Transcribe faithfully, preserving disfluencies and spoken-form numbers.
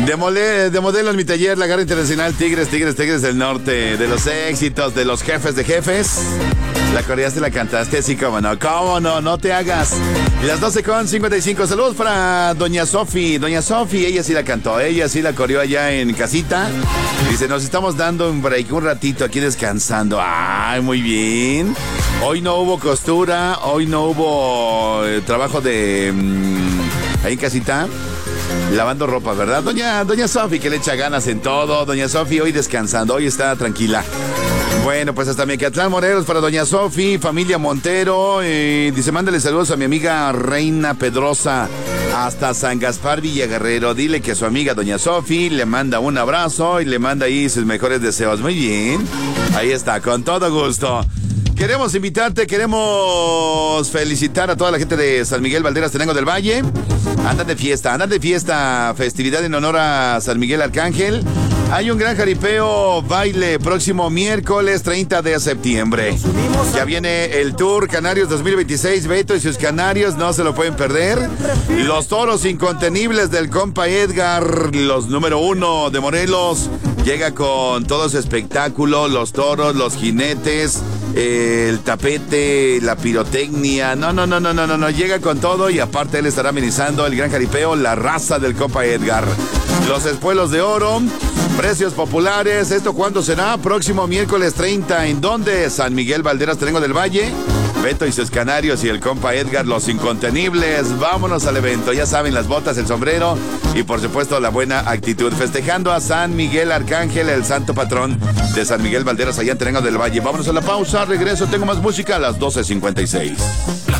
De, mole, de modelo en mi taller, la Garra Internacional, Tigres, Tigres, Tigres del Norte. De los éxitos, de los jefes de jefes. La coreaste, la cantaste, así como no. ¿Cómo no? No te hagas. Las doce con cincuenta y cinco. Saludos para Doña Sofi. Doña Sofi, ella sí la cantó. Ella sí la coreó allá en casita. Dice, nos estamos dando un break, un ratito aquí descansando. Ay, muy bien. Hoy no hubo costura. Hoy no hubo eh, trabajo de... Mmm, ahí en casita. Lavando ropa, ¿verdad? Doña, Doña Sofi, que le echa ganas en todo. Doña Sofi hoy descansando, hoy está tranquila. Bueno, pues hasta Mecatlán, Morelos, para Doña Sofi, familia Montero. Eh, dice, mándale saludos a mi amiga Reina Pedrosa hasta San Gaspar Villaguerrero. Dile que a su amiga Doña Sofi le manda un abrazo y le manda ahí sus mejores deseos. Muy bien, ahí está, con todo gusto. Queremos invitarte, queremos felicitar a toda la gente de San Miguel Valderas Tenango del Valle. Andan de fiesta, andan de fiesta, festividad en honor a San Miguel Arcángel. Hay un gran jaripeo, baile, próximo miércoles treinta de septiembre. Ya viene el Tour Canarios dos mil veintiséis, Beto y sus canarios, no se lo pueden perder. Los toros incontenibles del compa Edgar, los número uno de Morelos, llega con todo su espectáculo, los toros, los jinetes, eh, el tapete, la pirotecnia, no, no, no, no, no, no, no, llega con todo y aparte él estará amenizando el gran jaripeo, la raza del compa Edgar. Los espuelos de oro, precios populares, ¿esto cuándo será? Próximo miércoles treinta, ¿en dónde? San Miguel Valderas Tenango del Valle. Beto y sus canarios y el compa Edgar, los incontenibles. Vámonos al evento, ya saben, las botas, el sombrero y por supuesto la buena actitud. Festejando a San Miguel Arcángel, el santo patrón de San Miguel Valderas allá en Tenango del Valle. Vámonos a la pausa, regreso, tengo más música a las doce cincuenta y seis.